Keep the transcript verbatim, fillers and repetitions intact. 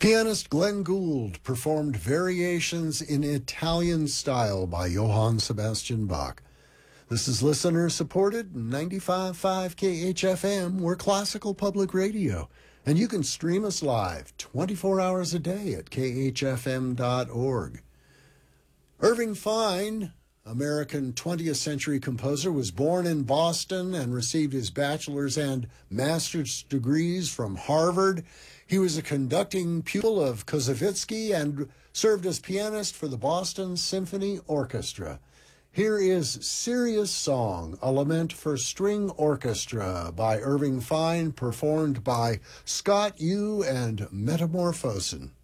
Pianist Glenn Gould performed Variations in Italian Style by Johann Sebastian Bach. This is listener-supported ninety-five point five K H F M. We're classical public radio, and you can stream us live twenty-four hours a day at K H F M dot org. Irving Fine, American twentieth century composer, was born in Boston and received his bachelor's and master's degrees from Harvard. He was a conducting pupil of Koussevitzky and served as pianist for the Boston Symphony Orchestra. Here is Serious Song, a lament for string orchestra by Irving Fine, performed by Scott Yu and Metamorphosen.